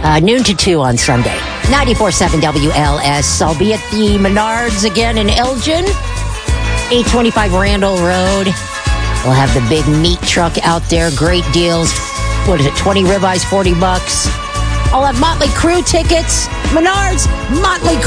noon to 2 on Sunday. 94.7 WLS. I'll be at the Menards again in Elgin. 825 Randall Road. We'll have the big meat truck out there. Great deals. What is it? 20 ribeyes, $40. I'll have Motley Crue tickets. Menards, Motley